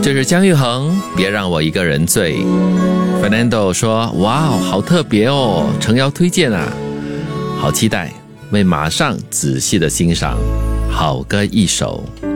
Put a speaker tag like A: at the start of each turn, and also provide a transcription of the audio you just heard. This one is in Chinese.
A: 这是姜育恒，别让我一个人醉。Fernando 说，哇，好特别哦，诚邀推荐啊，好期待，会马上仔细的欣赏，好歌一首。